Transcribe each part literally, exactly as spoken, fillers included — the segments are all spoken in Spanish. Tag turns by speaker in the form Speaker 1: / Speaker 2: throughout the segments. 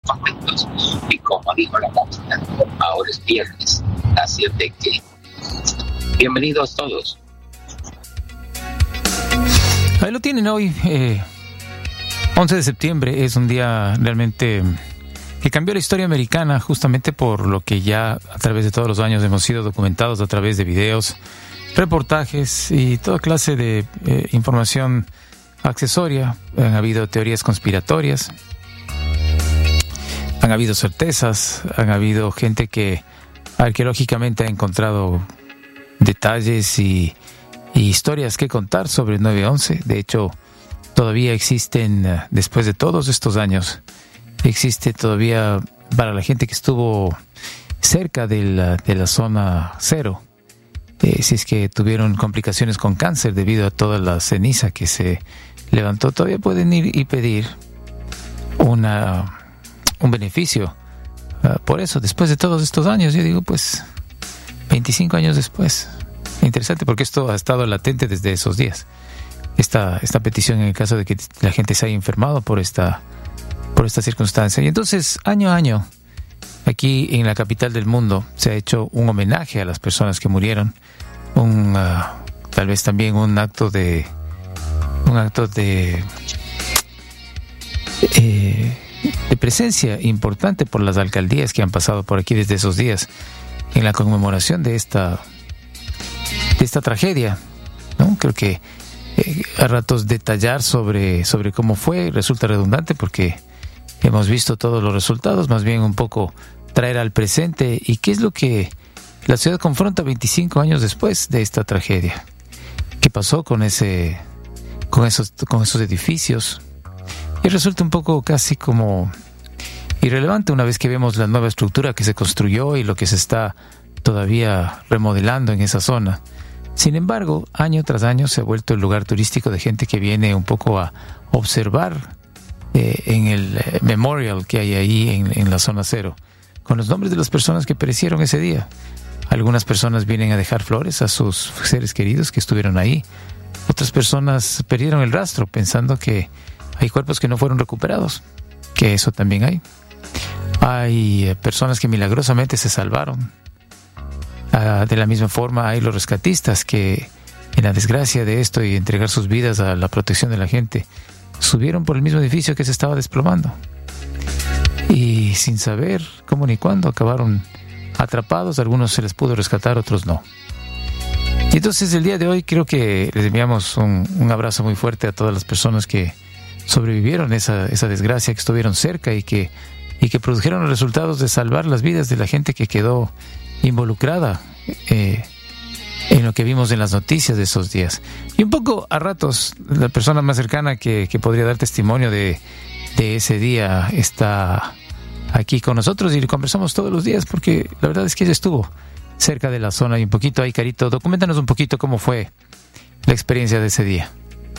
Speaker 1: contentos. Y como dijo la música, ahora es viernes, así es de que bienvenidos todos.
Speaker 2: Ahí lo tienen hoy, eh, once de septiembre, es un día realmente que cambió la historia americana, justamente por lo que ya a través de todos los años hemos sido documentados a través de videos, reportajes y toda clase de eh, información accesoria. Han habido teorías conspiratorias, han habido certezas, han habido gente que arqueológicamente ha encontrado detalles y, y historias que contar sobre el nueve once. De hecho, todavía existen, después de todos estos años, existe todavía para la gente que estuvo cerca de la, de la zona cero, eh, si es que tuvieron complicaciones con cáncer debido a toda la ceniza que se levantó, todavía pueden ir y pedir una un beneficio. Uh, por eso, después de todos estos años, yo digo, pues, veinticinco años después. Interesante, porque esto ha estado latente desde esos días. Esta, esta petición en el caso de que la gente se haya enfermado por esta, por esta circunstancia. Y entonces, año a año, aquí en la capital del mundo, se ha hecho un homenaje a las personas que murieron. Un, uh, tal vez también un acto de... Un acto de... Eh, de presencia importante por las alcaldías que han pasado por aquí desde esos días en la conmemoración de esta de esta tragedia, ¿no? Creo que eh, a ratos detallar sobre, sobre cómo fue resulta redundante porque hemos visto todos los resultados, más bien un poco traer al presente y qué es lo que la ciudad confronta veinticinco años después de esta tragedia. ¿Qué pasó con ese con esos con esos edificios? Y resulta un poco casi como irrelevante una vez que vemos la nueva estructura que se construyó y lo que se está todavía remodelando en esa zona. Sin embargo, año tras año se ha vuelto el lugar turístico de gente que viene un poco a observar eh, en el eh, memorial que hay ahí en, en la zona cero, con los nombres de las personas que perecieron ese día. Algunas personas vienen a dejar flores a sus seres queridos que estuvieron ahí. Otras personas perdieron el rastro pensando que hay cuerpos que no fueron recuperados, que eso también hay. Hay eh, personas que milagrosamente se salvaron. Ah, de la misma forma hay los rescatistas que en la desgracia de esto y entregar sus vidas a la protección de la gente, subieron por el mismo edificio que se estaba desplomando. Y sin saber cómo ni cuándo acabaron atrapados. Algunos se les pudo rescatar, otros no. Y entonces el día de hoy creo que les enviamos un, un abrazo muy fuerte a todas las personas que sobrevivieron esa, esa desgracia, que estuvieron cerca y que, y que produjeron los resultados de salvar las vidas de la gente que quedó involucrada eh, en lo que vimos en las noticias de esos días. Y un poco a ratos la persona más cercana que, que podría dar testimonio de, de ese día está aquí con nosotros y conversamos todos los días porque la verdad es que ella estuvo cerca de la zona. Y un poquito ahí, Carito, documéntanos un poquito cómo fue la experiencia de ese día.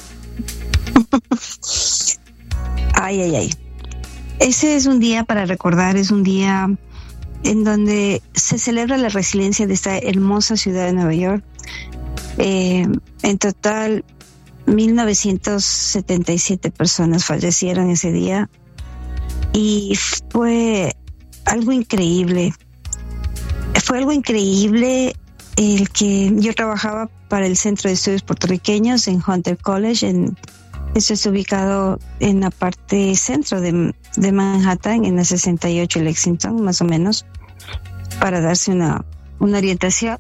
Speaker 3: Ay, ay, ay. Ese es un día para recordar, es un día en donde se celebra la resiliencia de esta hermosa ciudad de Nueva York. Eh, en total, mil novecientas setenta y siete personas fallecieron ese día y fue algo increíble. Fue algo increíble el que yo trabajaba para el Centro de Estudios Puertorriqueños en Hunter College, en Esto está ubicado en la parte centro de, de Manhattan, en la sesenta y ocho Lexington, más o menos, para darse una, una orientación.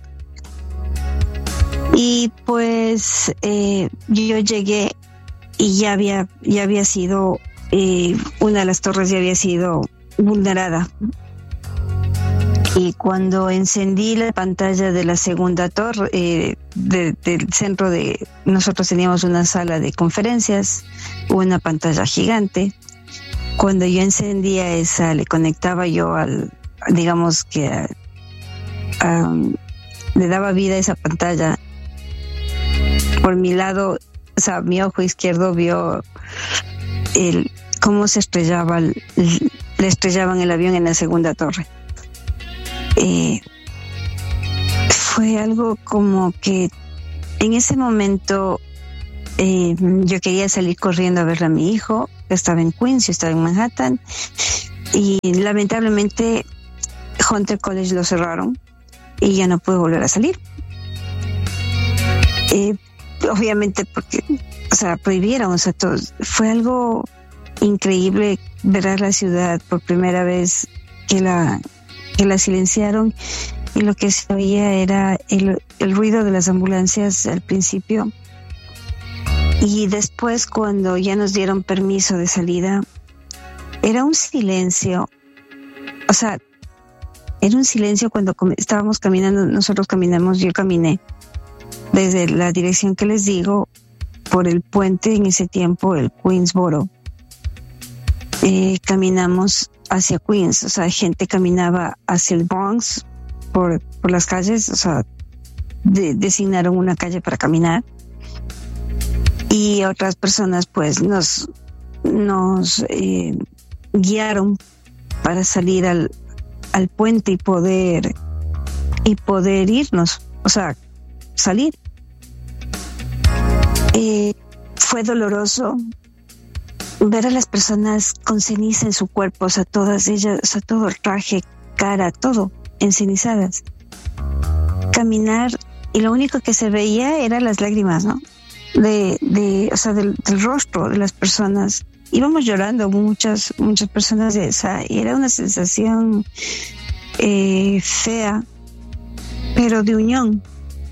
Speaker 3: Y pues eh, yo llegué y ya había, ya había sido, eh, una de las torres ya había sido vulnerada. Y cuando encendí la pantalla de la segunda torre, eh, de, del centro de... Nosotros teníamos una sala de conferencias, una pantalla gigante. Cuando yo encendía esa, le conectaba yo al... Digamos que... A, a, le daba vida a esa pantalla. Por mi lado, o sea, mi ojo izquierdo vio el cómo se estrellaba, el, le estrellaban el avión en la segunda torre. Eh, fue algo como que en ese momento eh, yo quería salir corriendo a ver a mi hijo, que estaba en Queens, yo estaba en Manhattan, y lamentablemente Hunter College lo cerraron y ya no pude volver a salir. Eh, obviamente porque, o sea, prohibieron, o sea, todo, fue algo increíble ver a la ciudad por primera vez que la, que la silenciaron, y lo que se oía era el, el ruido de las ambulancias al principio, y después cuando ya nos dieron permiso de salida era un silencio, o sea, era un silencio cuando estábamos caminando, nosotros caminamos, yo caminé desde la dirección que les digo, por el puente en ese tiempo, el Queensboro. Eh, caminamos hacia Queens, o sea, gente caminaba hacia el Bronx por, por las calles, o sea, de, designaron una calle para caminar, y otras personas pues nos, nos eh, guiaron para salir al, al puente y poder, y poder irnos, o sea, salir. Eh, fue doloroso ver a las personas con ceniza en su cuerpo, o sea, todas ellas, o sea, todo el traje, cara, todo encenizadas. Caminar, y lo único que se veía eran las lágrimas, ¿no? De, de, o sea, del, del rostro de las personas. Íbamos llorando muchas, muchas personas de esa, y era una sensación eh, fea, pero de unión.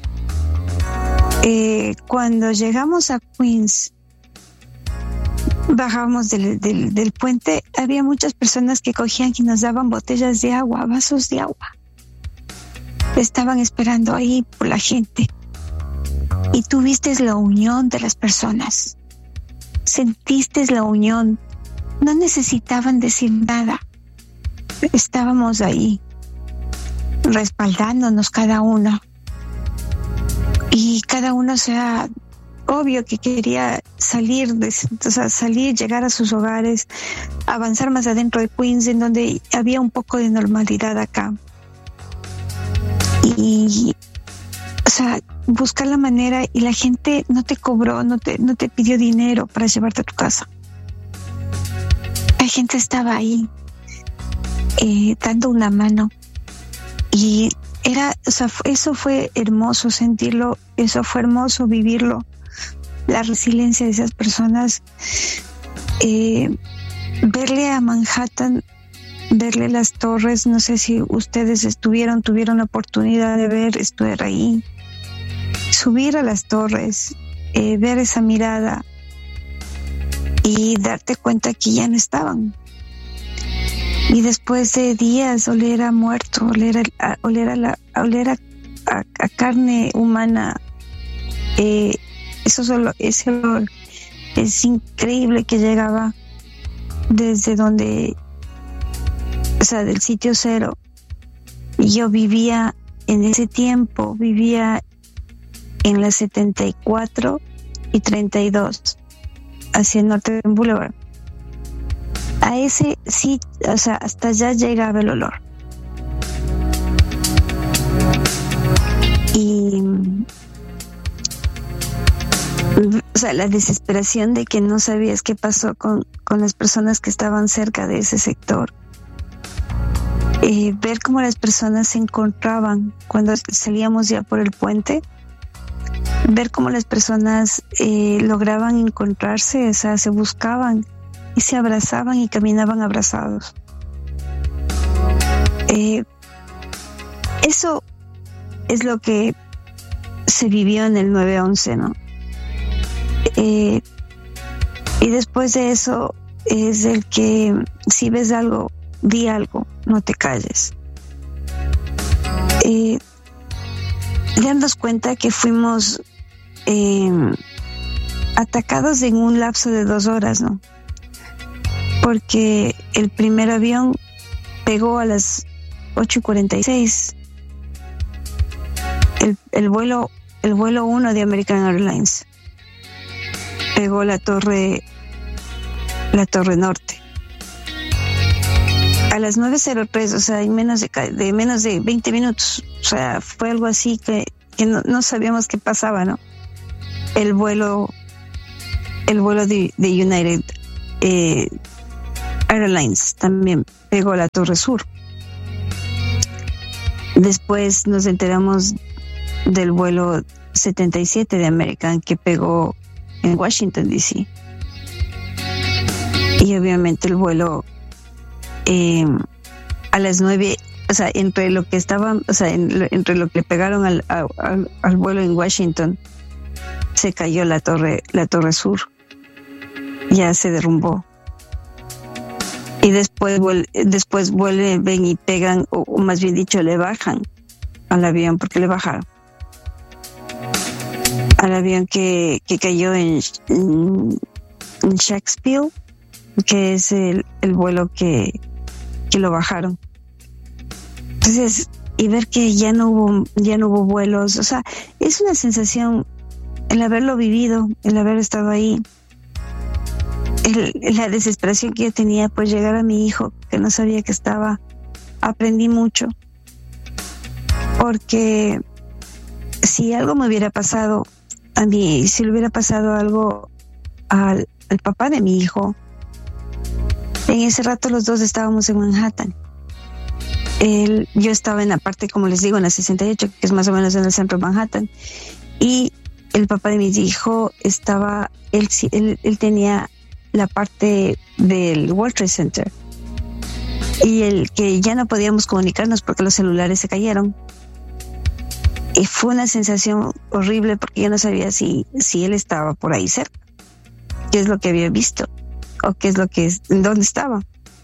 Speaker 3: Eh, cuando llegamos a Queens, bajamos del, del, del puente, había muchas personas que cogían y nos daban botellas de agua, vasos de agua. Estaban esperando ahí por la gente. Y tú viste la unión de las personas. Sentiste la unión. No necesitaban decir nada. Estábamos ahí, respaldándonos cada uno. Y cada uno, o sea, obvio que quería salir, de, o sea, salir, llegar a sus hogares, avanzar más adentro de Queens, en donde había un poco de normalidad acá. Y, o sea, buscar la manera, y la gente no te cobró, no te, no te pidió dinero para llevarte a tu casa. La gente estaba ahí, eh, dando una mano. Y era, o sea, eso fue hermoso sentirlo, eso fue hermoso vivirlo, la resiliencia de esas personas, eh, verle a Manhattan, verle las torres, no sé si ustedes estuvieron, tuvieron la oportunidad de ver, estuve ahí, subir a las torres, eh, ver esa mirada y darte cuenta que ya no estaban. Y después de días oler a muerto, oler a, oler a, la, oler a, a, a carne humana, eh, eso solo, ese olor es increíble que llegaba desde donde, o sea, del sitio cero. Y yo vivía en ese tiempo, vivía en la setenta y cuatro y treinta y dos, hacia el norte de Boulevard. A ese sí, o sea, hasta allá llegaba el olor. Y, o sea, la desesperación de que no sabías qué pasó con, con las personas que estaban cerca de ese sector. Eh, ver cómo las personas se encontraban cuando salíamos ya por el puente. Ver cómo las personas eh, lograban encontrarse, o sea, se buscaban y se abrazaban y caminaban abrazados. Eh, eso es lo que se vivió en el nueve once, ¿no? Eh, y después de eso es el que, si ves algo, di algo, no te calles. Eh, darnos cuenta que fuimos eh, atacados en un lapso de dos horas, ¿no? Porque el primer avión pegó a las ocho y cuarenta y seis. El, el vuelo el vuelo uno de American Airlines pegó la torre la torre norte a las nueve cero tres, o sea, en menos de, de menos de veinte minutos. O sea, fue algo así que, que no, no sabíamos qué pasaba, ¿no? El vuelo el vuelo de, de United eh, Airlines también pegó la Torre Sur. Después nos enteramos del vuelo setenta y siete de American que pegó en Washington, D C. Y obviamente el vuelo eh, a las nueve, o sea, entre lo que estaban, o sea, en, entre lo que le pegaron al, al, al vuelo en Washington, se cayó la torre, la Torre Sur. Ya se derrumbó. Y después, después vuelven y pegan, o, o más bien dicho, le bajan al avión, porque le bajaron al avión que, que cayó en, en, en Shakespeare, que es el, el vuelo que, que lo bajaron. Entonces, y ver que ya no hubo, ya no hubo vuelos, o sea, es una sensación, el haberlo vivido, el haber estado ahí, el, la desesperación que yo tenía por llegar a mi hijo, que no sabía que estaba, aprendí mucho, porque si algo me hubiera pasado a mí, si le hubiera pasado algo al, al papá de mi hijo, en ese rato los dos estábamos en Manhattan. Él, yo estaba en la parte, como les digo, en la sesenta y ocho, que es más o menos en el centro de Manhattan, y el papá de mi hijo estaba, él, él, él tenía la parte del World Trade Center, y el que ya no podíamos comunicarnos porque los celulares se cayeron. Y fue una sensación horrible porque yo no sabía si, si él estaba por ahí cerca, qué es lo que había visto, o qué es lo que, en dónde estaba.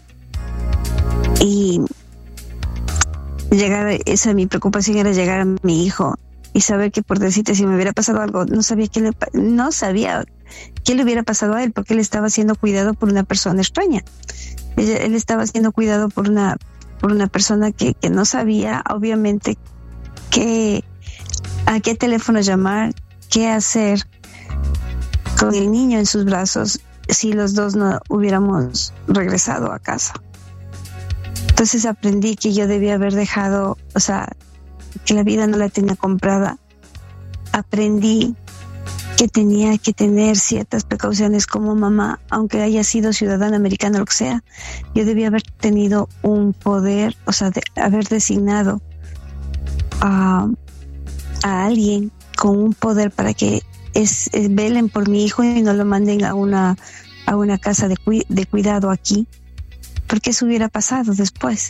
Speaker 3: Y llegar, esa mi preocupación era llegar a mi hijo y saber que, por decirte, si me hubiera pasado algo, no sabía qué le, no sabía qué le hubiera pasado a él, porque él estaba siendo cuidado por una persona extraña. Él, él estaba siendo cuidado por una, por una persona que, que no sabía, obviamente, qué, a qué teléfono llamar, qué hacer con el niño en sus brazos si los dos no hubiéramos regresado a casa. Entonces aprendí que yo debía haber dejado, o sea, que la vida no la tenía comprada. Aprendí que tenía que tener ciertas precauciones como mamá, aunque haya sido ciudadana americana o lo que sea. Yo debía haber tenido un poder, o sea, de haber designado a, a alguien con un poder para que es, es, velen por mi hijo y no lo manden a una, a una casa de, cu- de cuidado aquí, porque eso hubiera pasado después.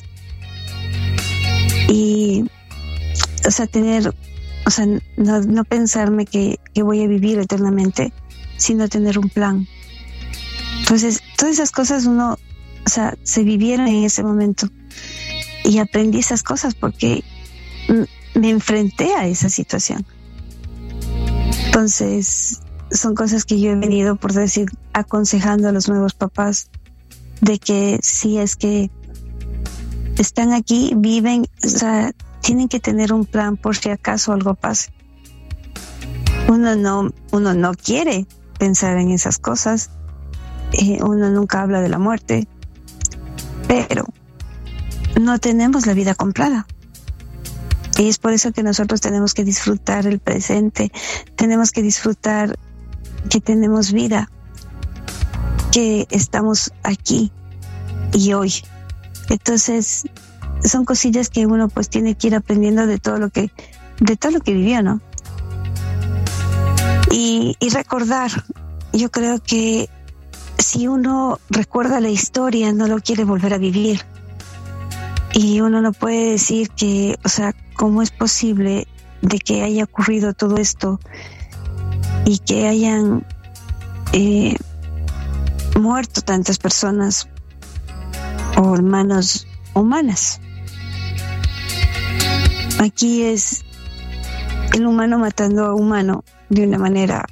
Speaker 3: Y, o sea, tener, o sea, no, no pensarme que, que voy a vivir eternamente, sino tener un plan. Entonces, todas esas cosas uno, o sea, se vivieron en ese momento y aprendí esas cosas porque me enfrenté a esa situación. Entonces, son cosas que yo he venido, por decir, aconsejando a los nuevos papás, de que si es que están aquí, viven, o sea, tienen que tener un plan por si acaso algo pase. Uno no, uno no quiere pensar en esas cosas, eh, uno nunca habla de la muerte, pero no tenemos la vida comprada. Y es por eso que nosotros tenemos que disfrutar el presente, tenemos que disfrutar que tenemos vida, que estamos aquí y hoy. Entonces, son cosillas que uno pues tiene que ir aprendiendo de todo lo que, de todo lo que vivió, ¿no? Y, y recordar, yo creo que si uno recuerda la historia, no lo quiere volver a vivir. Y uno no puede decir que, o sea, ¿cómo es posible de que haya ocurrido todo esto y que hayan eh, muerto tantas personas por manos humanas? Aquí es el humano matando a humano de una manera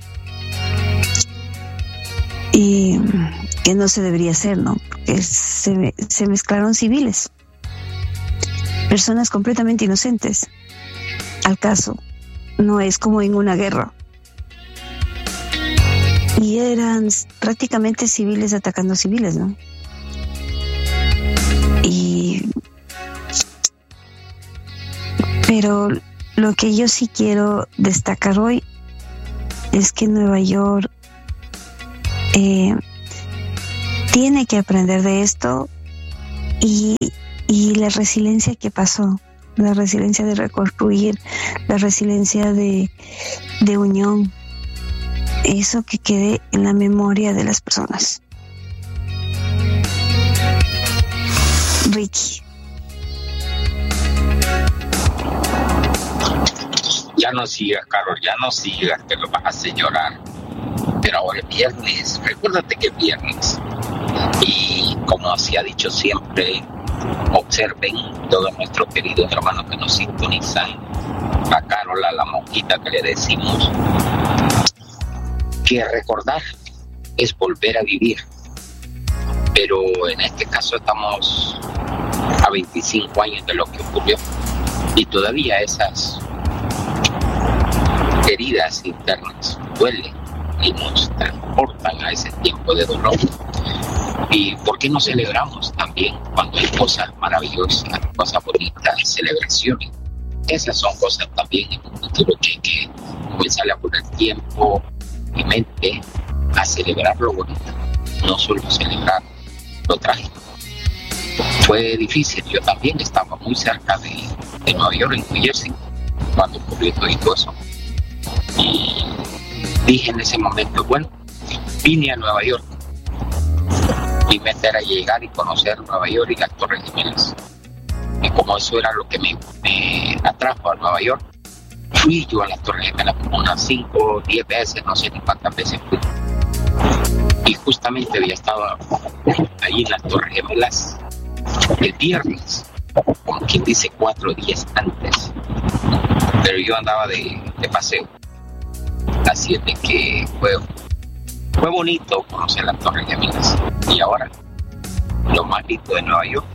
Speaker 3: y que no se debería hacer, ¿no? Porque se, se mezclaron civiles, personas completamente inocentes al caso. No es como en una guerra. Y eran prácticamente civiles atacando civiles, ¿no? Y pero lo que yo sí quiero destacar hoy es que Nueva York eh, tiene que aprender de esto y, y la resiliencia que pasó, la resiliencia de reconstruir, la resiliencia de, de unión, eso que quede en la memoria de las personas. Ricky.
Speaker 1: Ya no sigas, Carol, ya no sigas, que me vas a hacer llorar. Pero ahora es viernes, recuérdate que es viernes. Y como se ha dicho siempre, observen todos nuestros queridos hermanos que nos sintonizan, a Carol, a la mosquita que le decimos, que recordar es volver a vivir. Pero en este caso estamos a veinticinco años de lo que ocurrió y todavía esas heridas internas duelen y nos transportan a ese tiempo de dolor. ¿Y por qué no celebramos también cuando hay cosas maravillosas, cosas bonitas, celebraciones? Esas son cosas también en un futuro que hay que comenzar a poner tiempo y mente a celebrar lo bonito, no solo celebrar lo trágico. Fue difícil, yo también estaba muy cerca de, de Nueva York, en New Jersey, cuando ocurrió todo eso. Y dije en ese momento, bueno, vine a Nueva York. Mi meta era llegar y conocer Nueva York y las Torres Gemelas. Y como eso era lo que me, me atrajo a Nueva York, fui yo a las Torres Gemelas como unas cinco o diez veces, no sé ni cuántas veces fui. Y justamente había estado ahí en las Torres Gemelas el viernes, como quien dice cuatro días antes. Pero yo andaba de, de paseo. Así es de que fue, fue bonito conocer las Torres Gemelas. Y ahora, lo más lindo de Nueva York,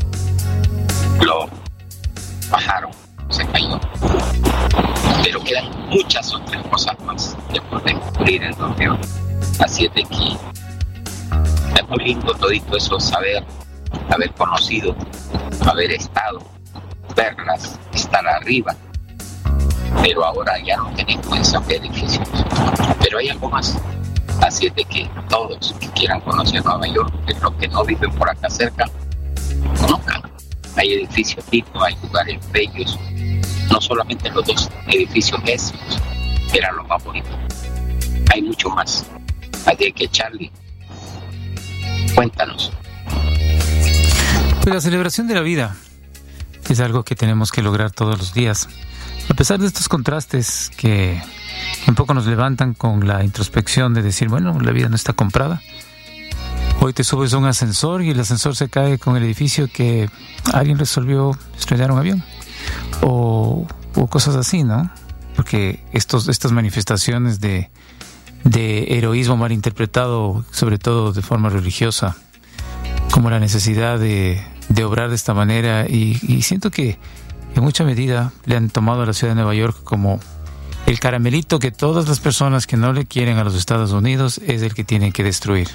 Speaker 1: lo bajaron, se cayó. Pero quedan muchas otras cosas más que por descubrir en Nueva York. Así es de que es muy lindo todito eso, saber, haber conocido, haber estado, verlas, estar arriba. Pero ahora ya no tenemos esos edificios. Pero hay algo más. Así es de que todos que quieran conocer Nueva York, que los que no viven por acá cerca, conozcan. Hay edificios lindos, hay lugares bellos. No solamente los dos edificios esos eran los más bonitos. Hay mucho más. Así que, Charlie, cuéntanos.
Speaker 2: Pues la celebración de la vida es algo que tenemos que lograr todos los días. A pesar de estos contrastes que un poco nos levantan con la introspección de decir, bueno, la vida no está comprada. Hoy te subes a un ascensor y el ascensor se cae con el edificio que alguien resolvió estrellar un avión. O, o cosas así, ¿no? Porque estos, estas manifestaciones de, de heroísmo malinterpretado, sobre todo de forma religiosa, como la necesidad de, de obrar de esta manera, y, y siento que en mucha medida le han tomado a la ciudad de Nueva York como el caramelito que todas las personas que no le quieren a los Estados Unidos es el que tienen que destruir.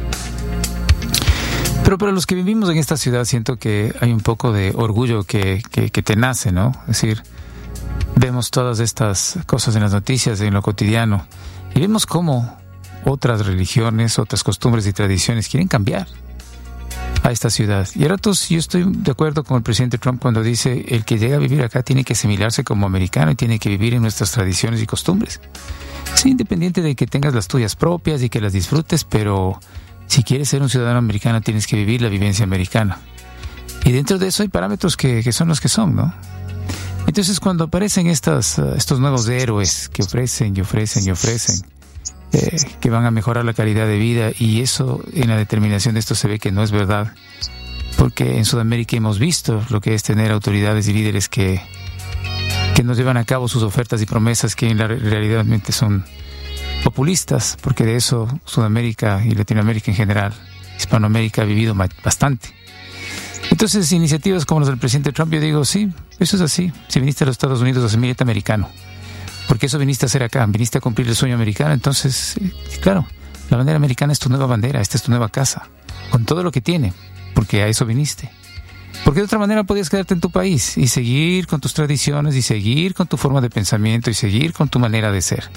Speaker 2: Pero para los que vivimos en esta ciudad siento que hay un poco de orgullo que, que, que te nace, ¿no? Es decir, vemos todas estas cosas en las noticias, en lo cotidiano, y vemos cómo otras religiones, otras costumbres y tradiciones quieren cambiar a esta ciudad. Y a ratos yo estoy de acuerdo con el presidente Trump cuando dice el que llega a vivir acá tiene que asimilarse como americano y tiene que vivir en nuestras tradiciones y costumbres. Sí, independiente de que tengas las tuyas propias y que las disfrutes, pero si quieres ser un ciudadano americano tienes que vivir la vivencia americana. Y dentro de eso hay parámetros que, que son los que son, ¿no? Entonces cuando aparecen estas, uh, estos nuevos héroes que ofrecen y ofrecen y ofrecen, Eh, que van a mejorar la calidad de vida, y eso en la determinación de esto se ve que no es verdad, porque en Sudamérica hemos visto lo que es tener autoridades y líderes que, que nos llevan a cabo sus ofertas y promesas que en la realidad son populistas, porque de eso Sudamérica y Latinoamérica en general, Hispanoamérica ha vivido bastante. Entonces iniciativas como las del presidente Trump, yo digo, sí, eso es así. Si viniste a los Estados Unidos a ser militar americano, porque eso viniste a hacer acá, viniste a cumplir el sueño americano. Entonces, claro, la bandera americana es tu nueva bandera, esta es tu nueva casa, con todo lo que tiene, porque a eso viniste. Porque de otra manera podías quedarte en tu país y seguir con tus tradiciones y seguir con tu forma de pensamiento y seguir con tu manera de ser.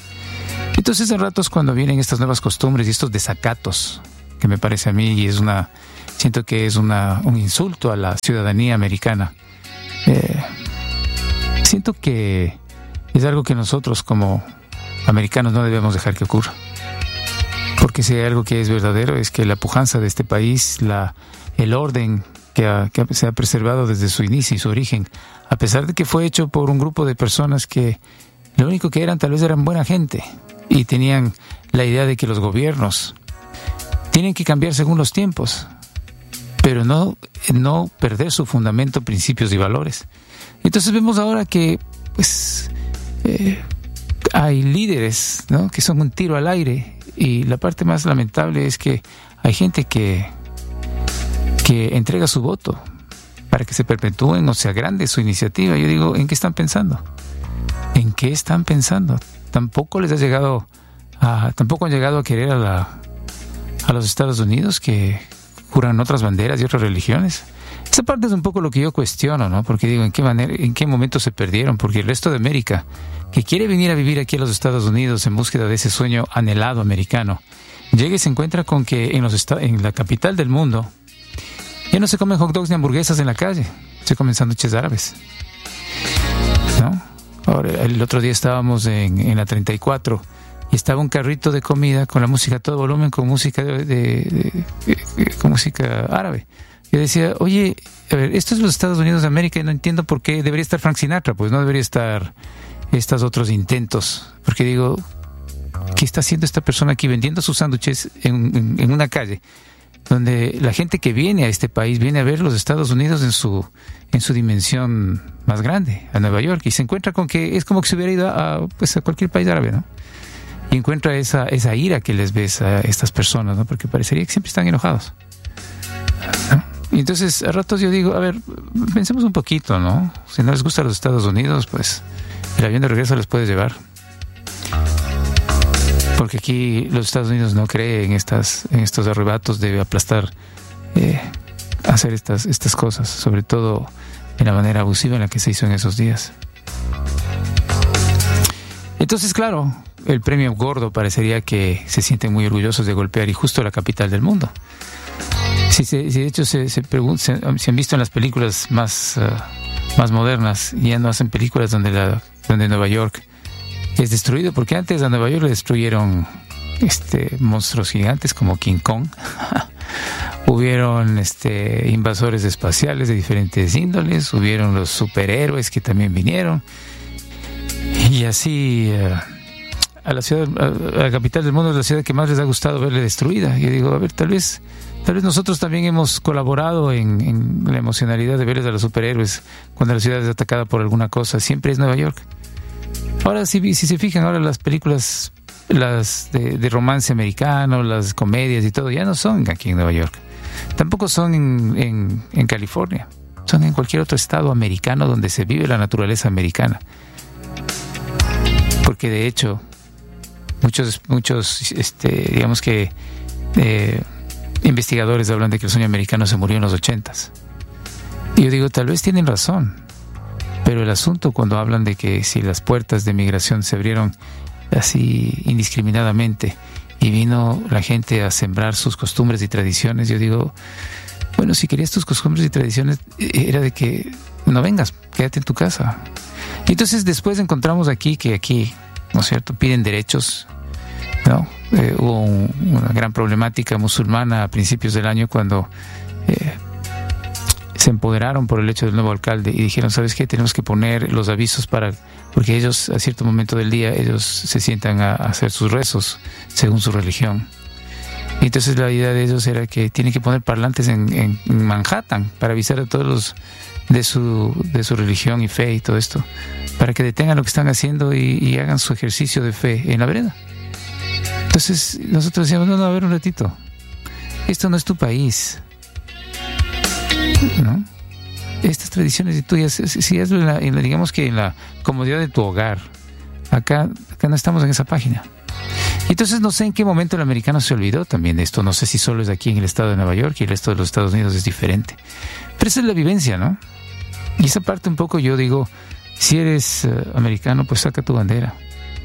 Speaker 2: Entonces, en ratos cuando vienen estas nuevas costumbres y estos desacatos, que me parece a mí, y es una siento que es una, un insulto a la ciudadanía americana. Eh, siento que es algo que nosotros como americanos no debemos dejar que ocurra. Porque si hay algo que es verdadero es que la pujanza de este país, la, el orden que, ha, que se ha preservado desde su inicio y su origen, a pesar de que fue hecho por un grupo de personas que lo único que eran tal vez eran buena gente y tenían la idea de que los gobiernos tienen que cambiar según los tiempos, pero no, no perder su fundamento, principios y valores. Entonces vemos ahora que pues eh, hay líderes, ¿no?, que son un tiro al aire, y la parte más lamentable es que hay gente que, que entrega su voto para que se perpetúen o se agrande su iniciativa. Yo digo, ¿en qué están pensando? ¿En qué están pensando? Tampoco les ha llegado a, tampoco han llegado a querer a la a los Estados Unidos, que juran otras banderas y otras religiones. Esa parte es un poco lo que yo cuestiono, ¿no? Porque digo, ¿en qué manera, en qué momento se perdieron? Porque el resto de América, que quiere venir a vivir aquí a los Estados Unidos en búsqueda de ese sueño anhelado americano, llega y se encuentra con que en los esta- en la capital del mundo ya no se comen hot dogs ni hamburguesas en la calle, se comen sándwiches árabes, ¿no? Ahora, el otro día estábamos en, en la treinta y cuatro y estaba un carrito de comida con la música a todo volumen, con música de, de, de, de, con música árabe. Yo decía, oye, a ver, esto es los Estados Unidos de América y no entiendo por qué debería estar Frank Sinatra, pues no debería estar estos otros intentos. Porque digo, ¿qué está haciendo esta persona aquí vendiendo sus sándwiches en, en, en una calle donde la gente que viene a este país viene a ver los Estados Unidos en su en su dimensión más grande, a Nueva York, y se encuentra con que es como que se hubiera ido a, pues, a cualquier país árabe, ¿no? Y encuentra esa, esa ira que les ves a estas personas, ¿no? Porque parecería que siempre están enojados, ¿no? Y entonces a ratos yo digo, a ver, pensemos un poquito, ¿no? Si no les gusta los Estados Unidos, pues el avión de regreso les puede llevar. Porque aquí los Estados Unidos no cree en estas, en estos arrebatos de aplastar, eh, hacer estas, estas cosas, sobre todo en la manera abusiva en la que se hizo en esos días. Entonces, claro, el premio gordo parecería que se sienten muy orgullosos de golpear y justo la capital del mundo. Si, si de hecho se, se, pregun- se, se han visto en las películas más, uh, más modernas, ya no hacen películas donde, la, donde Nueva York es destruido, porque antes a Nueva York le destruyeron este, monstruos gigantes como King Kong. Hubieron este, invasores espaciales de diferentes índoles, hubieron los superhéroes que también vinieron. Y así uh, a la ciudad, a la capital del mundo es la ciudad que más les ha gustado verle destruida. Yo digo, a ver, tal vez tal vez nosotros también hemos colaborado en, en la emocionalidad de verles a los superhéroes cuando la ciudad es atacada por alguna cosa. Siempre es Nueva York. Ahora, si, si se fijan, ahora las películas, las de, de romance americano, las comedias y todo, ya no son aquí en Nueva York. Tampoco son en, en, en California. Son en cualquier otro estado americano donde se vive la naturaleza americana. Porque de hecho, muchos, muchos, este, digamos que eh, investigadores hablan de que el sueño americano se murió en los ochentas. Y yo digo, tal vez tienen razón. Pero el asunto cuando hablan de que si las puertas de migración se abrieron así indiscriminadamente y vino la gente a sembrar sus costumbres y tradiciones, yo digo, bueno, si querías tus costumbres y tradiciones, era de que no vengas, quédate en tu casa. Y entonces después encontramos aquí que aquí, ¿no es cierto?, piden derechos, ¿no? Eh, hubo un, una gran problemática musulmana a principios del año cuando eh, se empoderaron por el hecho del nuevo alcalde y dijeron, ¿sabes qué? Tenemos que poner los avisos para, porque ellos a cierto momento del día ellos se sientan a, a hacer sus rezos según su religión. Y entonces la idea de ellos era que tienen que poner parlantes en, en, en Manhattan para avisar a todos los de su de su religión y fe y todo esto, para que detengan lo que están haciendo y, y hagan su ejercicio de fe en la vereda. Entonces nosotros decíamos, no, no, a ver un ratito, esto no es tu país, ¿no? Estas tradiciones y tuyas, si hazlo en la, en la, digamos que en la comodidad de tu hogar. Acá, acá no estamos en esa página. Entonces no sé en qué momento el americano se olvidó también de esto. No sé si solo es aquí en el estado de Nueva York y el resto de los Estados Unidos es diferente. Pero esa es la vivencia, ¿no? Y esa parte un poco yo digo, si eres uh, americano, pues saca tu bandera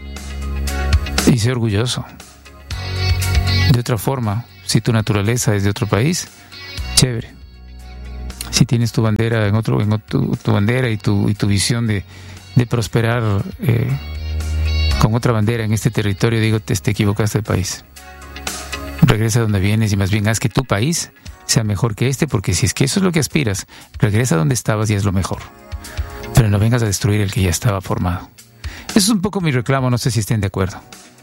Speaker 2: y sé orgulloso. De otra forma, si tu naturaleza es de otro país, chévere. Si tienes tu bandera en otro, en otro, tu bandera y tu y tu visión de, de prosperar eh, con otra bandera en este territorio, digo, te, te equivocaste de país. Regresa a donde vienes y más bien haz que tu país sea mejor que este, porque si es que eso es lo que aspiras, regresa a donde estabas y es lo mejor. Pero no vengas a destruir el que ya estaba formado. Eso es un poco mi reclamo, no sé si estén de acuerdo.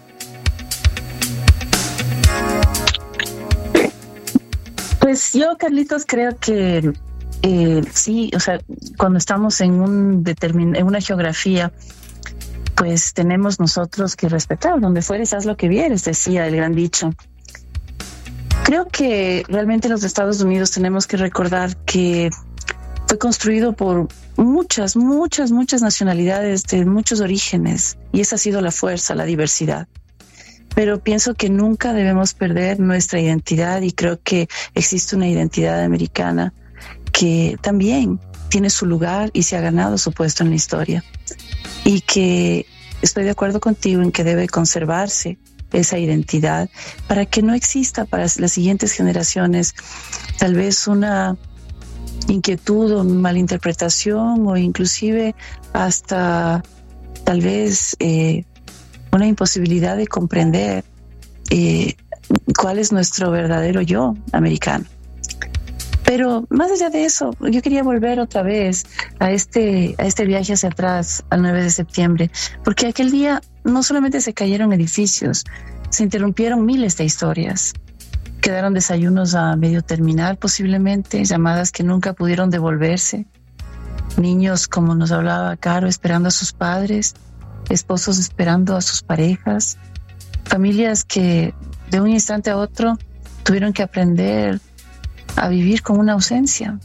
Speaker 4: Pues yo, Carlitos, creo que eh, sí, o sea, cuando estamos en un determin- en una geografía, pues tenemos nosotros que respetar. Donde fueres, haz lo que vieres, decía el gran dicho. Creo que realmente los Estados Unidos tenemos que recordar que fue construido por muchas, muchas, muchas nacionalidades de muchos orígenes, y esa ha sido la fuerza, la diversidad. Pero pienso que nunca debemos perder nuestra identidad, y creo que existe una identidad americana que también tiene su lugar y se ha ganado su puesto en la historia. Y que estoy de acuerdo contigo en que debe conservarse esa identidad para que no exista para las siguientes generaciones tal vez una inquietud o malinterpretación, o inclusive hasta tal vez eh, una imposibilidad de comprender eh, cuál es nuestro verdadero yo americano. Pero más allá de eso, yo quería volver otra vez a este, a este viaje hacia atrás, al nueve de septiembre, porque aquel día no solamente se cayeron edificios, se interrumpieron miles de historias. Quedaron desayunos a medio terminar, posiblemente, llamadas que nunca pudieron devolverse, niños, como nos hablaba Caro, esperando a sus padres, esposos esperando a sus parejas, familias que de un instante a otro tuvieron que aprender a vivir con una ausencia.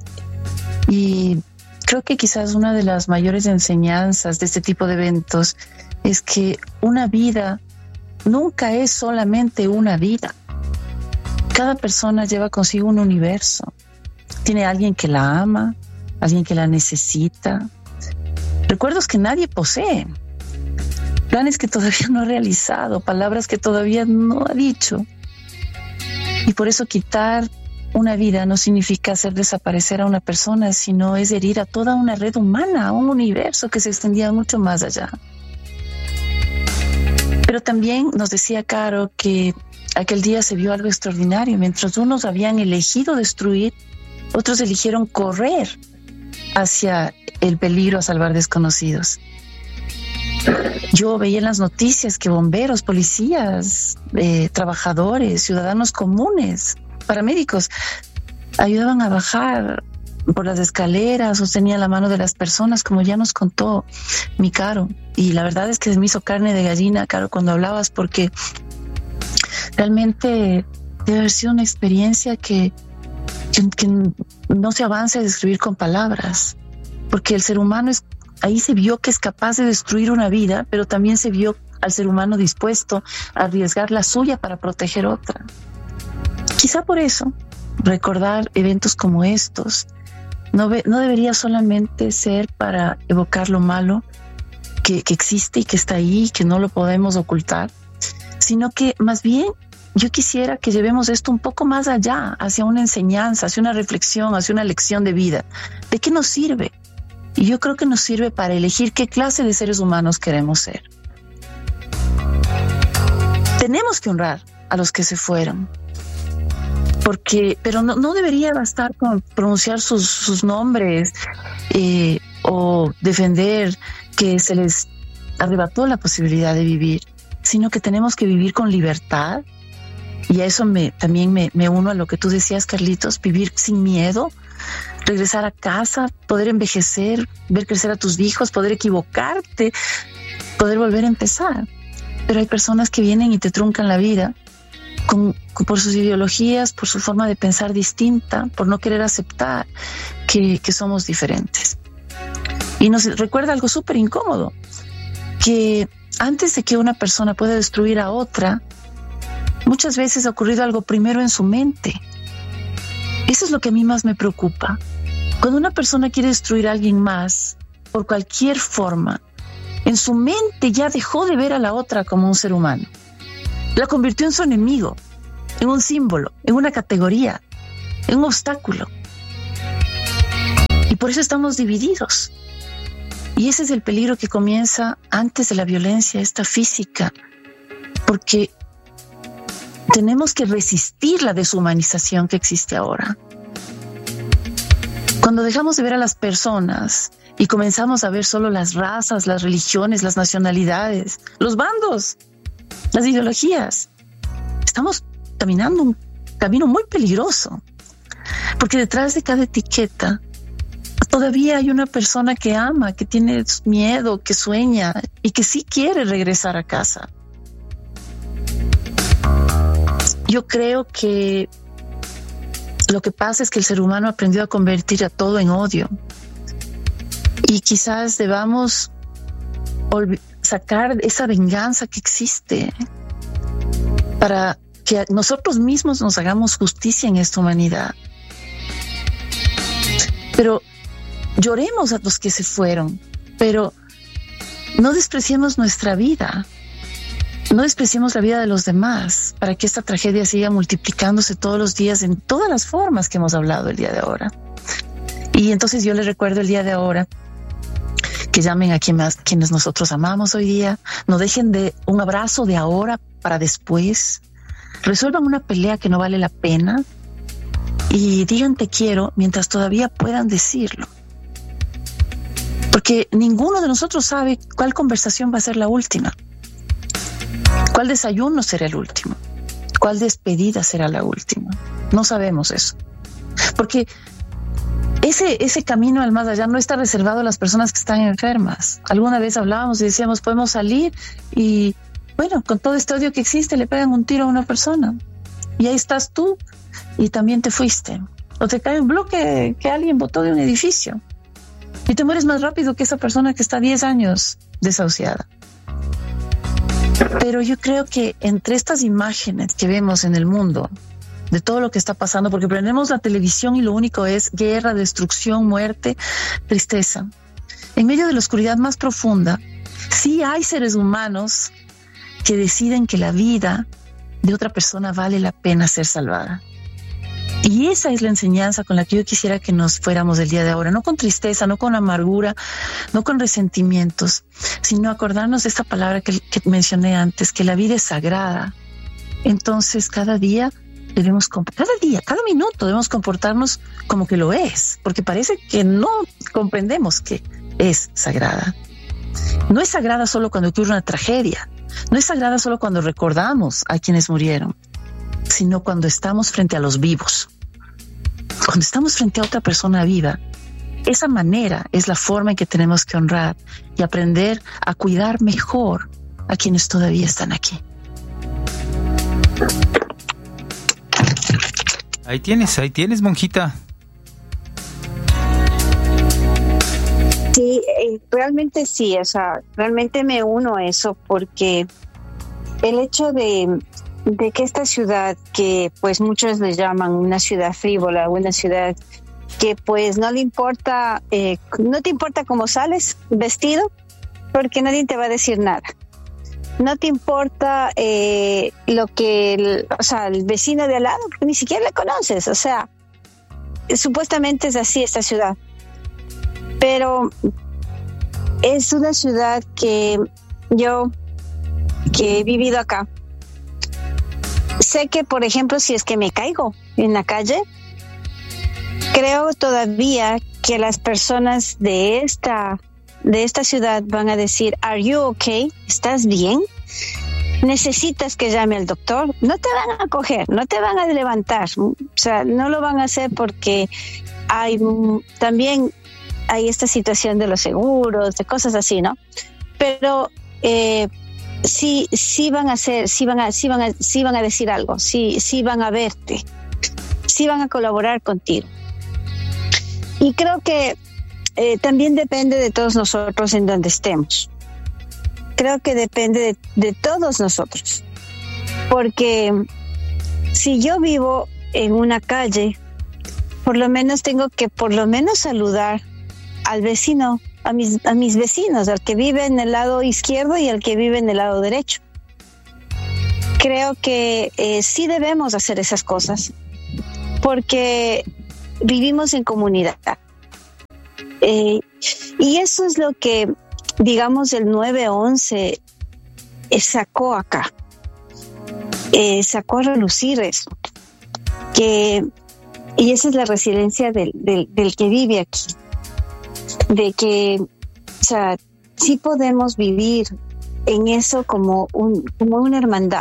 Speaker 4: Y creo que quizás una de las mayores enseñanzas de este tipo de eventos es que una vida nunca es solamente una vida. Cada persona lleva consigo un universo. Tiene alguien que la ama, alguien que la necesita, recuerdos que nadie posee, planes que todavía no ha realizado, palabras que todavía no ha dicho. Y por eso quitar una vida no significa hacer desaparecer a una persona, sino es herir a toda una red humana, a un universo que se extendía mucho más allá. Pero también nos decía Caro que aquel día se vio algo extraordinario. Mientras unos habían elegido destruir, otros eligieron correr hacia el peligro a salvar desconocidos. Yo veía en las noticias que bomberos, policías, eh, trabajadores, ciudadanos comunes, paramédicos, ayudaban a bajar por las escaleras, sostenían la mano de las personas, como ya nos contó mi Caro. Y la verdad es que se me hizo carne de gallina, Caro, cuando hablabas, porque realmente debe haber sido una experiencia que, que, que no se avanza a describir con palabras, porque el ser humano es, ahí se vio que es capaz de destruir una vida, pero también se vio al ser humano dispuesto a arriesgar la suya para proteger otra. Quizá por eso recordar eventos como estos no, ve, no debería solamente ser para evocar lo malo que, que existe y que está ahí, que no lo podemos ocultar, sino que más bien yo quisiera que llevemos esto un poco más allá, hacia una enseñanza, hacia una reflexión, hacia una lección de vida. ¿De qué nos sirve? Y yo creo que nos sirve para elegir qué clase de seres humanos queremos ser. Tenemos que honrar a los que se fueron, porque, pero no, no debería bastar con pronunciar sus, sus nombres eh, o defender que se les arrebató la posibilidad de vivir, sino que tenemos que vivir con libertad. Y a eso me, también me, me uno a lo que tú decías, Carlitos, vivir sin miedo, regresar a casa, poder envejecer, ver crecer a tus hijos, poder equivocarte, poder volver a empezar. Pero hay personas que vienen y te truncan la vida con, con, por sus ideologías, por su forma de pensar distinta, por no querer aceptar que, que somos diferentes. Y nos recuerda algo súper incómodo, que antes de que una persona pueda destruir a otra, muchas veces ha ocurrido algo primero en su mente. Eso es lo que a mí más me preocupa. Cuando una persona quiere destruir a alguien más, por cualquier forma, en su mente ya dejó de ver a la otra como un ser humano. La convirtió en su enemigo, en un símbolo, en una categoría. es un obstáculo. Y por eso estamos divididos. Y ese es el peligro que comienza antes de la violencia, esta física, porque tenemos que resistir la deshumanización que existe ahora. Cuando dejamos de ver a las personas y comenzamos a ver solo las razas, las religiones, las nacionalidades, los bandos, las ideologías, estamos caminando un camino muy peligroso, porque detrás de cada etiqueta todavía hay una persona que ama, que tiene miedo, que sueña y que sí quiere regresar a casa. Yo creo que lo que pasa es que el ser humano aprendió a convertir a todo en odio. Y quizás debamos olv- sacar esa venganza que existe para que nosotros mismos nos hagamos justicia en esta humanidad. Pero lloremos a los que se fueron, pero no despreciemos nuestra vida. No despreciemos la vida de los demás para que esta tragedia siga multiplicándose todos los días en todas las formas que hemos hablado el día de ahora. Y entonces yo les recuerdo el día de ahora que llamen a quien más, quienes nosotros amamos hoy día. No dejen de un abrazo de ahora para después. Resuelvan una pelea que no vale la pena y digan te quiero mientras todavía puedan decirlo. Porque ninguno de nosotros sabe cuál conversación va a ser la última. ¿Cuál desayuno será el último? ¿Cuál despedida será la última? No sabemos eso. Porque ese, ese camino al más allá no está reservado a las personas que están enfermas. Alguna vez hablábamos y decíamos, podemos salir y, bueno, con todo este odio que existe, le pegan un tiro a una persona. Y ahí estás tú y también te fuiste. O te cae un bloque que alguien botó de un edificio. Y te mueres más rápido que esa persona que está diez años desahuciada. Pero yo creo que entre estas imágenes que vemos en el mundo, de todo lo que está pasando, porque prendemos la televisión y lo único es guerra, destrucción, muerte, tristeza. En medio de la oscuridad más profunda, sí hay seres humanos que deciden que la vida de otra persona vale la pena ser salvada. Y esa es la enseñanza con la que yo quisiera que nos fuéramos el día de ahora, no con tristeza, no con amargura, no con resentimientos, sino acordarnos de esta palabra que, que mencioné antes, que la vida es sagrada. Entonces cada día debemos, cada día, cada minuto debemos comportarnos como que lo es, porque parece que no comprendemos que es sagrada. No es sagrada solo cuando ocurre una tragedia, no es sagrada solo cuando recordamos a quienes murieron, sino cuando estamos frente a los vivos. Cuando estamos frente a otra persona viva, esa manera es la forma en que tenemos que honrar y aprender a cuidar mejor a quienes todavía están aquí.
Speaker 2: Ahí tienes, ahí tienes, monjita.
Speaker 3: Sí, realmente sí, o sea, realmente me uno a eso porque el hecho de de que esta ciudad, que pues muchos le llaman una ciudad frívola, una ciudad que pues no le importa, eh, no te importa cómo sales vestido, porque nadie te va a decir nada. No te importa eh, lo que, el, o sea, el vecino de al lado, porque ni siquiera le conoces, o sea, supuestamente es así esta ciudad. Pero es una ciudad que yo, que he vivido acá, sé que, por ejemplo, si es que me caigo en la calle, creo todavía que las personas de esta, de esta ciudad van a decir, ¿Are you okay? ¿Estás bien? ¿Necesitas que llame al doctor? No te van a coger, no te van a levantar. O sea, no lo van a hacer porque hay también hay esta situación de los seguros, de cosas así, ¿no? Pero eh, sí, sí van a hacer, sí van a, sí van a, sí van a decir algo, sí, sí van a verte, sí van a colaborar contigo. Y creo que eh, también depende de todos nosotros en donde estemos. Creo que depende de, de todos nosotros. Porque si yo vivo en una calle, por lo menos tengo que por lo menos saludar al vecino, a mis, a mis vecinos, al que vive en el lado izquierdo y al que vive en el lado derecho. Creo que eh, sí debemos hacer esas cosas. porque vivimos en comunidad. Eh, y eso es lo que, digamos, el nueve once eh, sacó acá. Eh, sacó a relucir eso. Que, y esa es la resiliencia del, del, del que vive aquí. De que, o sea, sí podemos vivir en eso como, un, como una hermandad.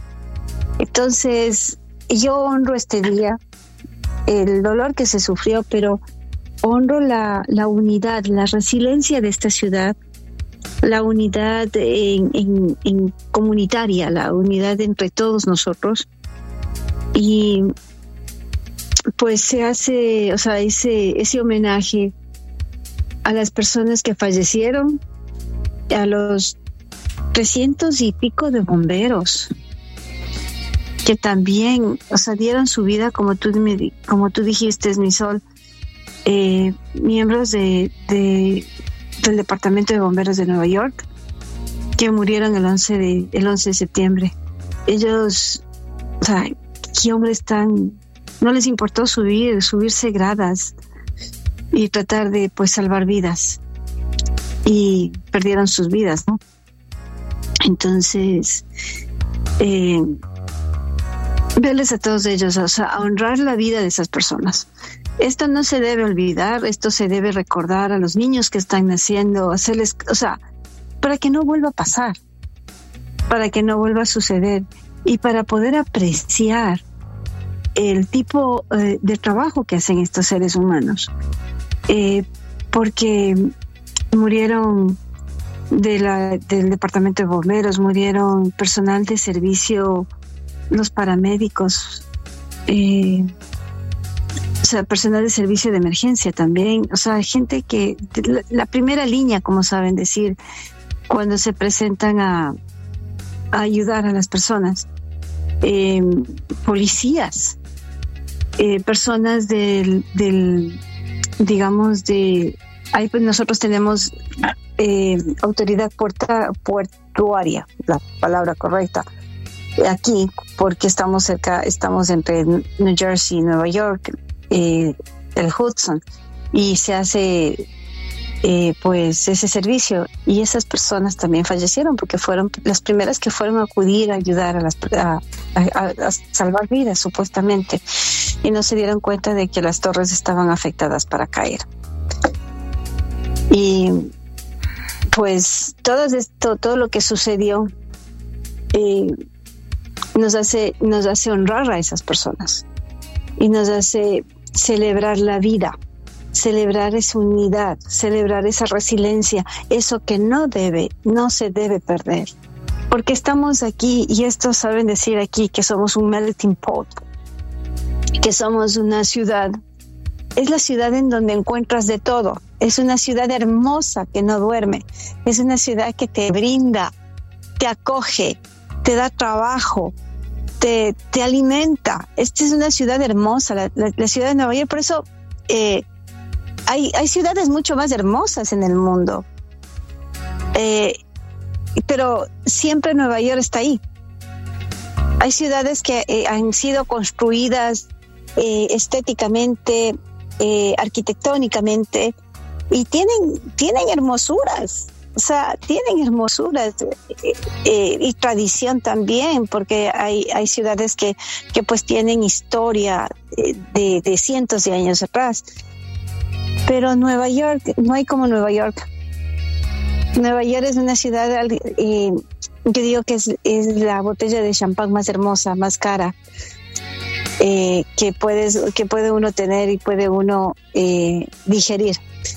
Speaker 3: Entonces, yo honro este día, el dolor que se sufrió, pero honro la, la unidad, la resiliencia de esta ciudad, la unidad en, en, en comunitaria, la unidad entre todos nosotros. Y pues se hace, o sea, ese, ese homenaje a las personas que fallecieron, a los trescientos y pico de bomberos que también, o sea, dieron su vida, como tú, me, como tú dijiste, Misol, eh, miembros de, de, del Departamento de Bomberos de Nueva York, que murieron el once de, el once de septiembre. Ellos, o sea, qué hombres tan... No les importó subir, subirse gradas y tratar de, pues, salvar vidas. Y perdieron sus vidas, ¿no? Entonces, eh, verles a todos ellos, o sea, a honrar la vida de esas personas. Esto no se debe olvidar, esto se debe recordar a los niños que están naciendo, hacerles, o sea, para que no vuelva a pasar, para que no vuelva a suceder y para poder apreciar el tipo eh, de trabajo que hacen estos seres humanos. Eh, porque murieron de la, del Departamento de Bomberos, murieron personal de servicio, los paramédicos, eh, o sea, personal de servicio de emergencia también, o sea, gente que, la, la primera línea, como saben decir, cuando se presentan a, a ayudar a las personas, eh, policías, eh, personas del, del, digamos, de, ahí pues nosotros tenemos eh, autoridad puerta, portuaria, la palabra correcta, aquí, porque estamos cerca, estamos entre New Jersey y Nueva York, eh, el Hudson, y se hace eh, pues ese servicio, y esas personas también fallecieron porque fueron las primeras que fueron a acudir a ayudar a, las, a, a, a salvar vidas supuestamente, y no se dieron cuenta de que las torres estaban afectadas para caer. Y pues todo esto, todo lo que sucedió eh, nos hace, nos hace honrar a esas personas y nos hace celebrar la vida, celebrar esa unidad, celebrar esa resiliencia, eso que no debe, no se debe perder. Porque estamos aquí, y esto saben decir aquí, que somos un melting pot, que somos una ciudad, es la ciudad en donde encuentras de todo, es una ciudad hermosa que no duerme, es una ciudad que te brinda, te acoge, te da trabajo, te, te alimenta. Esta es una ciudad hermosa, la, la, la ciudad de Nueva York. Por eso eh, hay, hay ciudades mucho más hermosas en el mundo, eh, pero siempre Nueva York está ahí. Hay ciudades que eh, han sido construidas eh, estéticamente, eh, arquitectónicamente, y tienen, tienen hermosuras. O sea, tienen hermosuras eh, eh, y tradición también, porque hay, hay ciudades que, que pues tienen historia de, de cientos de años atrás. Pero Nueva York, no hay como Nueva York. Nueva York es una ciudad, eh, yo digo que es, es la botella de champán más hermosa, más cara, eh, que, puedes, que puede uno tener y puede uno eh, digerir.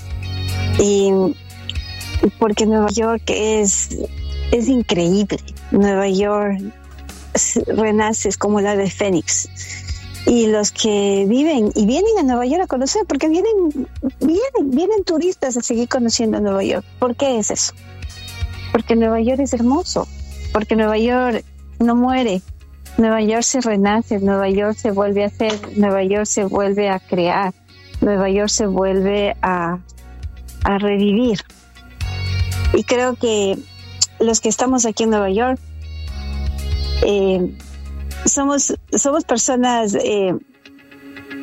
Speaker 3: Y porque Nueva York es, es increíble. Nueva York renace, es como la de Fénix. Y los que viven y vienen a Nueva York a conocer, porque vienen, vienen, vienen turistas a seguir conociendo Nueva York. ¿Por qué es eso? Porque Nueva York es hermoso, porque Nueva York no muere, Nueva York se renace, Nueva York se vuelve a hacer, Nueva York se vuelve a crear, Nueva York se vuelve a, a revivir. Y creo que los que estamos aquí en Nueva York eh, somos, somos personas eh,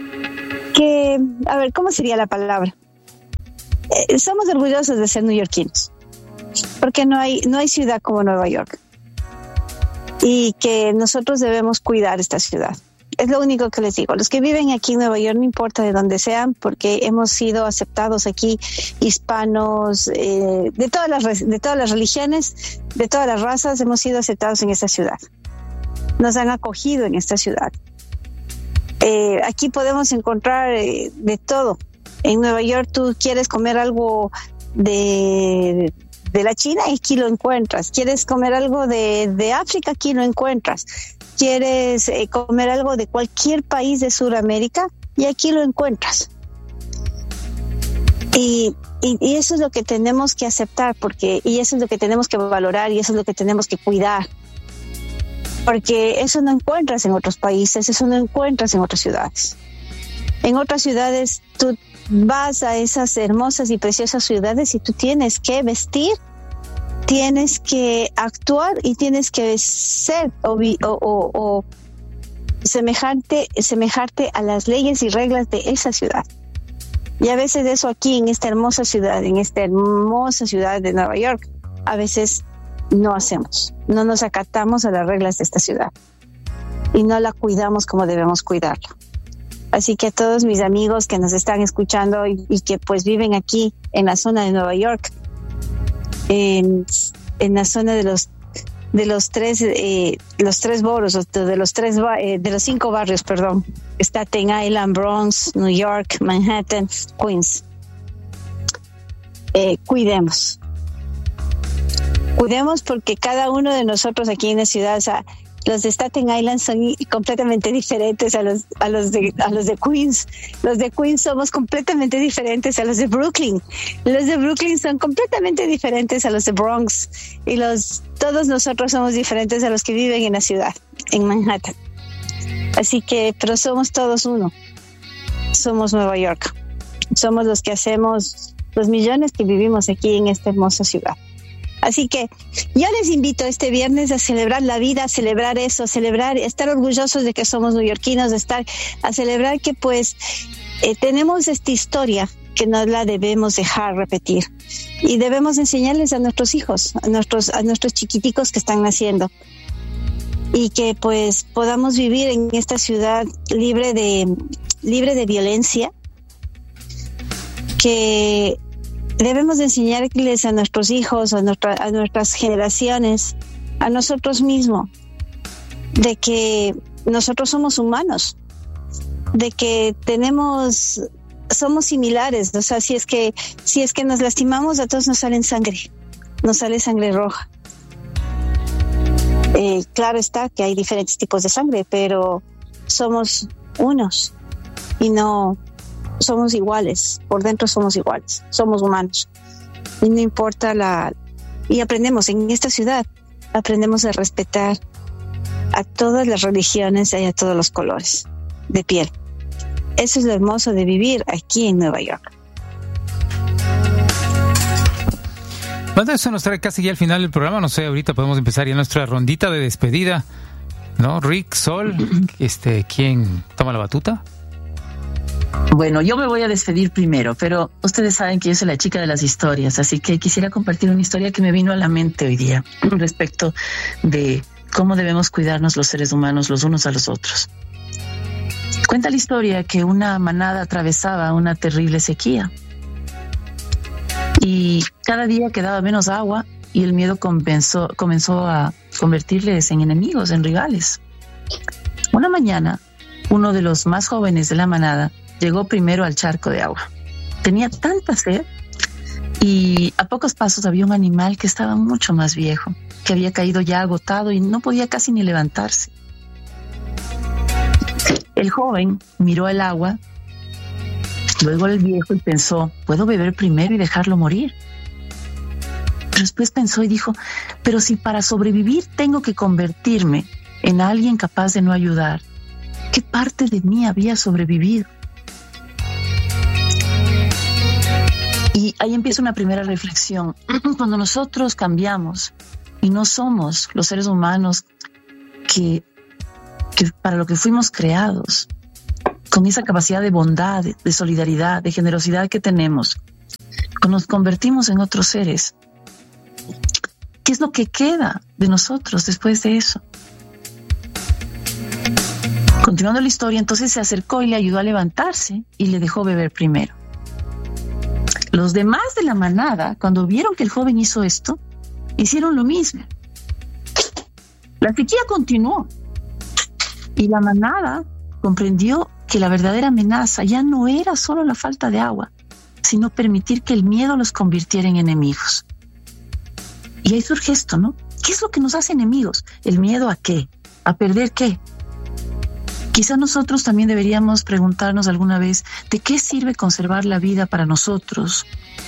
Speaker 3: que, a ver, ¿cómo sería la palabra? Eh, somos orgullosos de ser neoyorquinos, porque no hay, no hay ciudad como Nueva York, y que nosotros debemos cuidar esta ciudad. Es lo único que les digo. Los que viven aquí en Nueva York, no importa de dónde sean, porque hemos sido aceptados aquí, hispanos, eh, de todas las de todas las religiones, de todas las razas, hemos sido aceptados en esta ciudad. Nos han acogido en esta ciudad. Eh, aquí podemos encontrar eh, de todo. En Nueva York tú quieres comer algo de, de la China y aquí lo encuentras. Quieres comer algo de, de África, aquí lo encuentras. Quieres eh, comer algo de cualquier país de Sudamérica y aquí lo encuentras. Y, y, y eso es lo que tenemos que aceptar, porque y eso es lo que tenemos que valorar y eso es lo que tenemos que cuidar. Porque eso no encuentras en otros países, eso no encuentras en otras ciudades. En otras ciudades tú vas a esas hermosas y preciosas ciudades y tú tienes que vestir, tienes que actuar y tienes que ser o, o, o, o semejante, semejarte a las leyes y reglas de esa ciudad. Y a veces eso aquí en esta hermosa ciudad, en esta hermosa ciudad de Nueva York, a veces no hacemos, no nos acatamos a las reglas de esta ciudad y no la cuidamos como debemos cuidarla. Así que a todos mis amigos que nos están escuchando y, y que pues viven aquí en la zona de Nueva York, en, en la zona de los de los tres eh, los tres boroughs, de los tres eh, de los cinco barrios, perdón, Staten Island, Bronx, New York, Manhattan, Queens. Eh, cuidemos, cuidemos porque cada uno de nosotros aquí en la ciudad, o sea, los de Staten Island son completamente diferentes a los a los de a los de Queens. Los de Queens somos completamente diferentes a los de Brooklyn. Los de Brooklyn son completamente diferentes a los de Bronx. Y los todos nosotros somos diferentes a los que viven en la ciudad, en Manhattan. Así que, pero somos todos uno. Somos Nueva York. Somos los que hacemos los millones que vivimos aquí en esta hermosa ciudad. Así que yo les invito este viernes a celebrar la vida, a celebrar eso, a celebrar, estar orgullosos de que somos neoyorquinos, de estar, a celebrar que pues eh, tenemos esta historia que no la debemos dejar repetir y debemos enseñarles a nuestros hijos, a nuestros, a nuestros chiquiticos que están naciendo y que pues podamos vivir en esta ciudad libre de, libre de violencia, que debemos enseñarles a nuestros hijos, a, nuestra, a nuestras generaciones, a nosotros mismos, de que nosotros somos humanos, de que tenemos, somos similares. O sea, si es que, si es que nos lastimamos, a todos nos sale sangre, nos sale sangre roja. Eh, claro está que hay diferentes tipos de sangre, pero somos unos y no somos iguales, por dentro somos iguales, somos humanos. Y no importa la... Y aprendemos en esta ciudad, aprendemos a respetar a todas las religiones y a todos los colores de piel. Eso es lo hermoso de vivir aquí en Nueva York.
Speaker 2: Bueno, eso nos trae casi ya al final del programa. No sé, ahorita podemos empezar ya nuestra rondita de despedida, ¿no? Rick, Sol, este, ¿quién toma la batuta?
Speaker 4: Bueno, yo me voy a despedir primero, pero ustedes saben que yo soy la chica de las historias, así que quisiera compartir una historia que me vino a la mente hoy día respecto de cómo debemos cuidarnos los seres humanos los unos a los otros. Cuenta la historia que una manada atravesaba una terrible sequía y cada día quedaba menos agua y el miedo comenzó, comenzó a convertirles en enemigos, en rivales. Una mañana, uno de los más jóvenes de la manada llegó primero al charco de agua. Tenía tanta sed y a pocos pasos había un animal que estaba mucho más viejo, que había caído ya agotado y no podía casi ni levantarse. El joven miró el agua, luego el viejo y pensó, ¿puedo beber primero y dejarlo morir? Pero después pensó y dijo, pero si para sobrevivir tengo que convertirme en alguien capaz de no ayudar, ¿qué parte de mí había sobrevivido? Y ahí empieza una primera reflexión. Cuando nosotros cambiamos y no somos los seres humanos que, que para lo que fuimos creados, con esa capacidad de bondad, de solidaridad, de generosidad que tenemos, nos convertimos en otros seres. ¿Qué es lo que queda de nosotros después de eso? Continuando la historia, entonces se acercó y le ayudó a levantarse y le dejó beber primero. Los demás de la manada, cuando vieron que el joven hizo esto, hicieron lo mismo. La sequía continuó y la manada comprendió que la verdadera amenaza ya no era solo la falta de agua, sino permitir que el miedo los convirtiera en enemigos. Y ahí surge esto, ¿no? ¿Qué es lo que nos hace enemigos? ¿El miedo a qué? ¿A perder qué? Quizá nosotros también deberíamos preguntarnos alguna vez, ¿de qué sirve conservar la vida para nosotros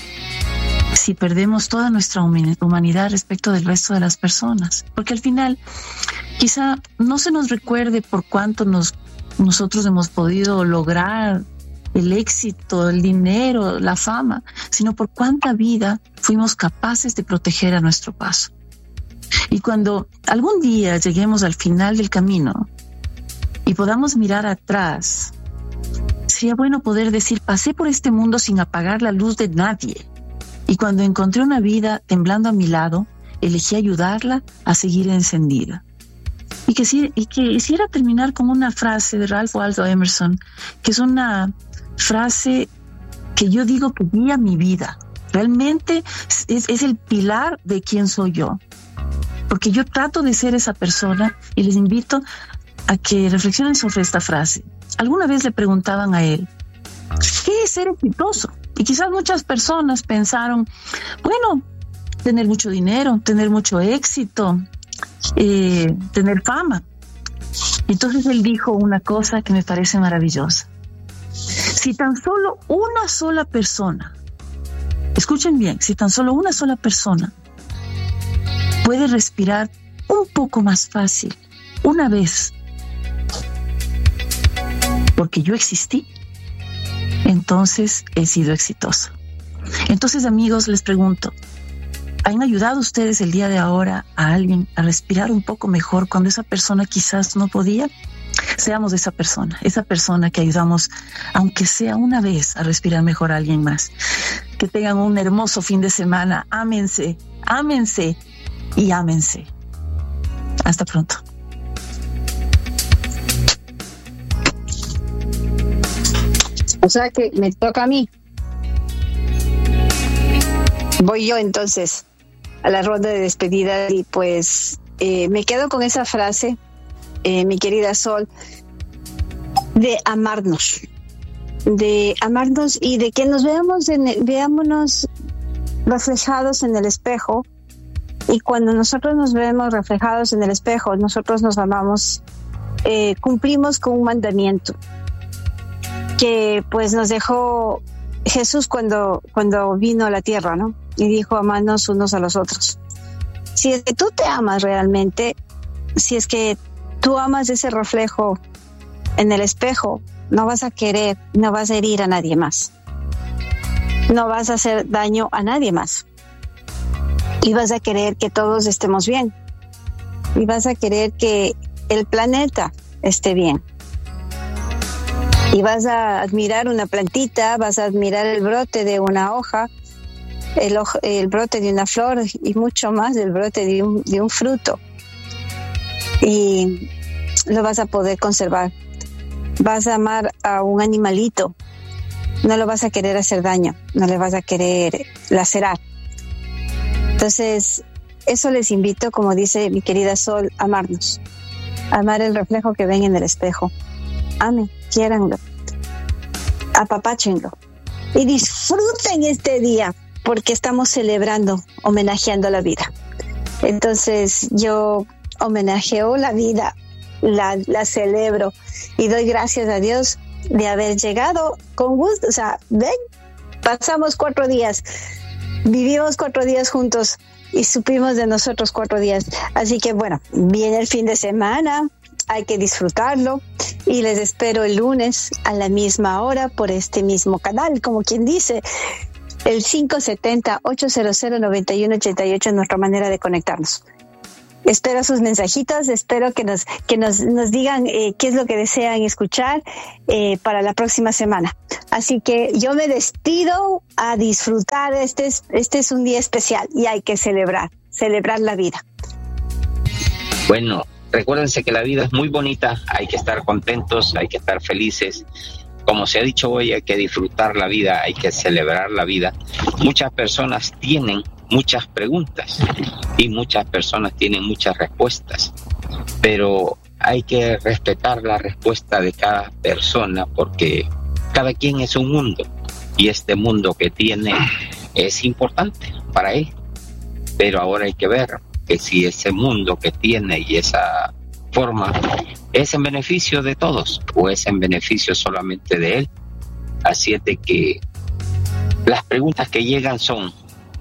Speaker 4: si perdemos toda nuestra humanidad respecto del resto de las personas? Porque al final, quizá no se nos recuerde por cuánto nos, nosotros hemos podido lograr el éxito, el dinero, la fama, sino por cuánta vida fuimos capaces de proteger a nuestro paso. Y cuando algún día lleguemos al final del camino y podamos mirar atrás, sería bueno poder decir, pasé por este mundo sin apagar la luz de nadie. Y cuando encontré una vida temblando a mi lado, elegí ayudarla a seguir encendida. Y, que, y que quisiera terminar con una frase de Ralph Waldo Emerson, que es una frase que yo digo que guía mi vida. Realmente es, es el pilar de quién soy yo. Porque yo trato de ser esa persona y les invito a que reflexionen sobre esta frase. Alguna vez le preguntaban a él, ¿qué es ser exitoso? Y quizás muchas personas pensaron, bueno, tener mucho dinero, tener mucho éxito, eh, tener fama. Entonces él dijo una cosa que me parece maravillosa. Si tan solo una sola persona, escuchen bien, si tan solo una sola persona puede respirar un poco más fácil una vez, porque yo existí, entonces he sido exitosa. Entonces, amigos, les pregunto, ¿han ayudado ustedes el día de ahora a alguien a respirar un poco mejor cuando esa persona quizás no podía? Seamos esa persona, esa persona que ayudamos, aunque sea una vez, a respirar mejor a alguien más. Que tengan un hermoso fin de semana. Ámense, ámense y ámense. Hasta pronto.
Speaker 3: O sea que me toca a mí. Voy yo entonces a la ronda de despedida y pues eh, me quedo con esa frase, eh, mi querida Sol, de amarnos, de amarnos y de que nos veamos, en el, veámonos reflejados en el espejo, y cuando nosotros nos vemos reflejados en el espejo, nosotros nos amamos, eh, cumplimos con un mandamiento que pues nos dejó Jesús cuando, cuando vino a la tierra, ¿no? Y dijo, amarnos unos a los otros. Si es que tú te amas realmente, si es que tú amas ese reflejo en el espejo, no vas a querer, no vas a herir a nadie más. No vas a hacer daño a nadie más. Y vas a querer que todos estemos bien. Y vas a querer que el planeta esté bien. Y vas a admirar una plantita, vas a admirar el brote de una hoja, el, el brote de una flor y mucho más el brote de un, de un fruto. Y lo vas a poder conservar. Vas a amar a un animalito, no lo vas a querer hacer daño, no le vas a querer lacerar. Entonces, eso les invito, como dice mi querida Sol, a amarnos, amar el reflejo que ven en el espejo. Amen, quiéranlo, apapáchenlo y disfruten este día porque estamos celebrando, homenajeando la vida. Entonces, yo homenajeo la vida, la, la celebro y doy gracias a Dios de haber llegado con gusto. O sea, ven, pasamos cuatro días, vivimos cuatro días juntos y supimos de nosotros cuatro días. Así que bueno, viene el fin de semana, hay que disfrutarlo y les espero el lunes a la misma hora por este mismo canal, como quien dice, el cinco siete cero, ocho cero cero, nueve uno ocho ocho, nuestra manera de conectarnos. Espero sus mensajitos, espero que nos que nos, nos digan eh, qué es lo que desean escuchar eh, para la próxima semana. Así que yo me despido a disfrutar. Este es, este es un día especial y hay que celebrar, celebrar la vida.
Speaker 1: Bueno, recuérdense que la vida es muy bonita, hay que estar contentos, hay que estar felices. Como se ha dicho hoy, hay que disfrutar la vida, hay que celebrar la vida. Muchas personas tienen muchas preguntas y muchas personas tienen muchas respuestas, pero hay que respetar la respuesta de cada persona porque cada quien es un mundo y este mundo que tiene es importante para él. Pero ahora hay que ver que si ese mundo que tiene y esa forma es en beneficio de todos o es en beneficio solamente de él. Así es de que las preguntas que llegan son: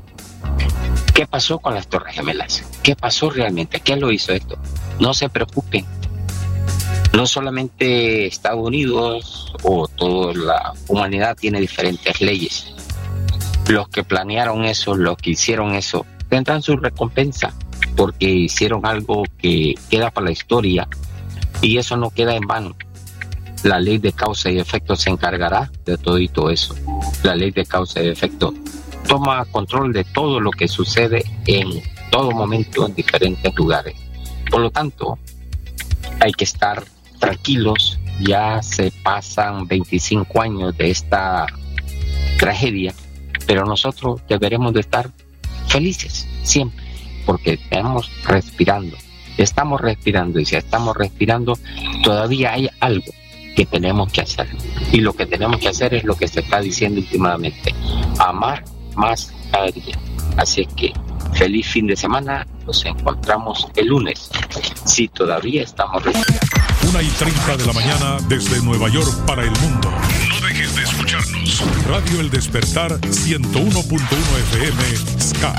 Speaker 1: ¿qué pasó con las Torres Gemelas? ¿Qué pasó realmente? ¿Qué lo hizo esto? No se preocupen. No solamente Estados Unidos o toda la humanidad tiene diferentes leyes. Los que planearon eso, los que hicieron eso, tendrán su recompensa porque hicieron algo que queda para la historia y eso no queda en vano. La ley de causa y efecto se encargará de todo y todo eso. La ley de causa y efecto toma control de todo lo que sucede en todo momento en diferentes lugares. Por lo tanto, hay que estar tranquilos. Ya se pasan veinticinco años de esta tragedia, pero nosotros deberemos de estar felices siempre, porque estamos respirando, estamos respirando y si estamos respirando todavía hay algo que tenemos que hacer y lo que tenemos que hacer es lo que se está diciendo últimamente: amar más cada día. Así es que feliz fin de semana, nos encontramos el lunes si todavía estamos respirando.
Speaker 5: Una y treinta de la mañana desde Nueva York para el mundo. No dejes de escucharnos. Radio El Despertar ciento uno punto uno F M S K.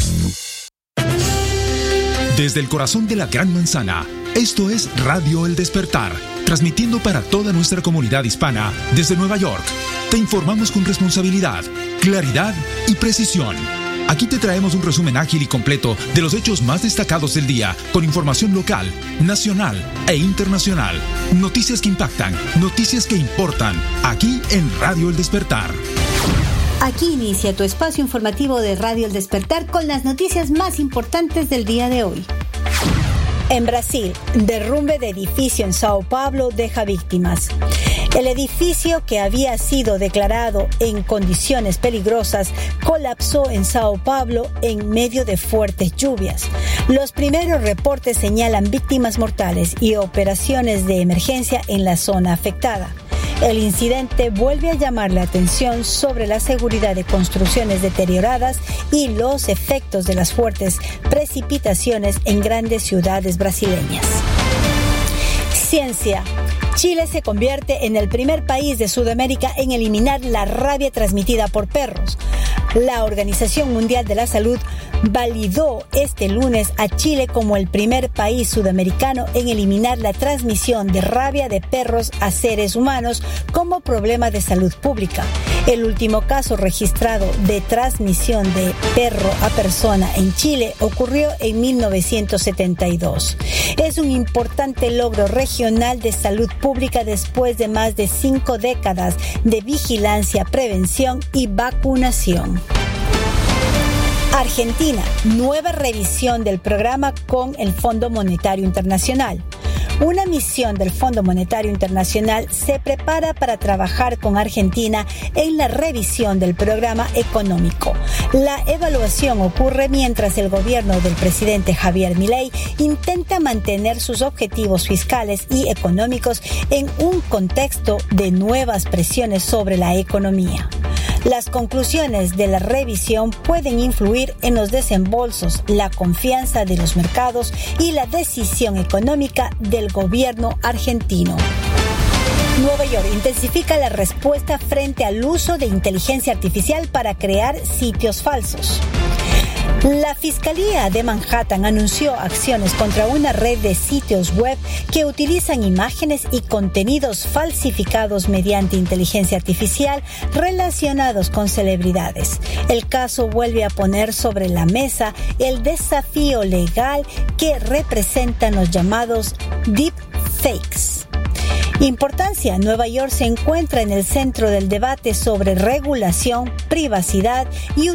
Speaker 6: Desde el corazón de la Gran Manzana, esto es Radio El Despertar, transmitiendo para toda nuestra comunidad hispana desde Nueva York. Te informamos con responsabilidad, claridad y precisión. Aquí te traemos un resumen ágil y completo de los hechos más destacados del día, con información local, nacional e internacional. Noticias que impactan, noticias que importan, aquí en Radio El Despertar.
Speaker 7: Aquí inicia tu espacio informativo de Radio El Despertar con las noticias más importantes del día de hoy. En Brasil, derrumbe de edificio en Sao Paulo deja víctimas. El edificio, que había sido declarado en condiciones peligrosas, colapsó en Sao Paulo en medio de fuertes lluvias. Los primeros reportes señalan víctimas mortales y operaciones de emergencia en la zona afectada. El incidente vuelve a llamar la atención sobre la seguridad de construcciones deterioradas y los efectos de las fuertes precipitaciones en grandes ciudades brasileñas. Ciencia. Chile se convierte en el primer país de Sudamérica en eliminar la rabia transmitida por perros. La Organización Mundial de la Salud validó este lunes a Chile como el primer país sudamericano en eliminar la transmisión de rabia de perros a seres humanos como problema de salud pública. El último caso registrado de transmisión de perro a persona en Chile ocurrió en mil novecientos setenta y dos. Es un importante logro regional de salud pública después de más de cinco décadas de vigilancia, prevención y vacunación. Argentina, nueva revisión del programa con el Fondo Monetario Internacional. Una misión del Fondo Monetario Internacional se prepara para trabajar con Argentina en la revisión del programa económico. La evaluación ocurre mientras el gobierno del presidente Javier Milei intenta mantener sus objetivos fiscales y económicos en un contexto de nuevas presiones sobre la economía. Las conclusiones de la revisión pueden influir en los desembolsos, la confianza de los mercados y la decisión económica del gobierno argentino. Nueva York intensifica la respuesta frente al uso de inteligencia artificial para crear sitios falsos. La Fiscalía de Manhattan anunció acciones contra una red de sitios web que utilizan imágenes y contenidos falsificados mediante inteligencia artificial relacionados con celebridades. El caso vuelve a poner sobre la mesa el desafío legal que representan los llamados deepfakes. Importancia. Nueva York se encuentra en el centro del debate sobre regulación, privacidad y